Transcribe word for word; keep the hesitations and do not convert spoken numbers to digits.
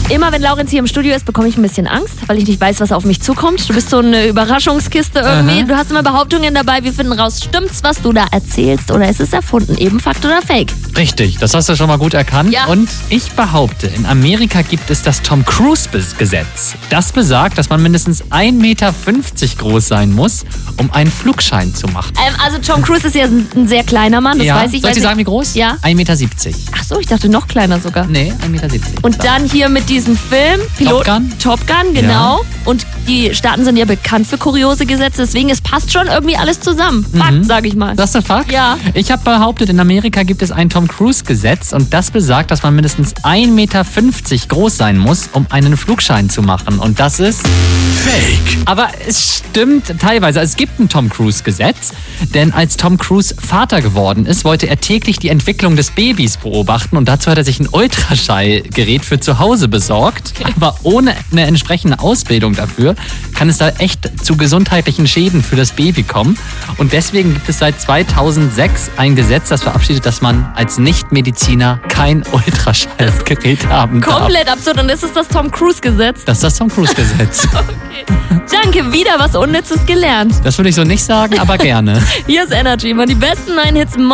Immer wenn Laurenz hier im Studio ist, bekomme ich ein bisschen Angst, weil ich nicht weiß, was auf mich zukommt. Du bist so eine Überraschungskiste irgendwie. Aha. Du hast immer Behauptungen dabei. Wir finden raus, stimmt's, was du da erzählst oder ist es erfunden? Eben Fakt oder Fake? Richtig, das hast du schon mal gut erkannt. Ja. Und ich behaupte, in Amerika gibt es das Tom Cruise-Gesetz. Das besagt, dass man mindestens ein Meter fünfzig groß sein muss, um einen Flugschein zu machen. Ähm, also Tom Cruise ist ja ein, ein sehr kleiner Mann, das ja. weiß ich. Soll ich weiß dir sagen, wie groß? Ja. ein Meter siebzig. Ach so, ich dachte noch kleiner sogar. Nee, ein Meter siebzig. Und dann hier mit diesem Film, Pilot, Top Gun? Top Gun, genau. Und die Staaten sind ja bekannt für kuriose Gesetze, deswegen es passt schon irgendwie alles zusammen. Fakt, sag ich mal. Das ist ein Fakt? Ja. Ich habe behauptet, in Amerika gibt es ein Tom Cruise-Gesetz und das besagt, dass man mindestens ein Meter fünfzig groß sein muss, um einen Flugschein zu machen. Und das ist Fake. Aber es stimmt teilweise. Es gibt ein Tom Cruise-Gesetz, denn als Tom Cruise Vater geworden ist, wollte er täglich die Entwicklung des Babys beobachten und dazu hat er sich ein Ultraschallgerät für zu Hause besorgt. Aber ohne eine entsprechende Ausbildung dafür kann es da echt zu gesundheitlichen Schäden für das Baby kommen. Und deswegen gibt es seit zweitausendsechs ein Gesetz, das verabschiedet, dass man als Nichtmediziner kein Ultraschallgerät haben darf. Komplett absurd und das ist das Tom Cruise-Gesetz. Das ist das Tom Cruise-Gesetz. Danke, wieder was Unnützes gelernt. Das würde ich so nicht sagen, aber gerne. Hier ist Energy, immer die besten neuen Hits.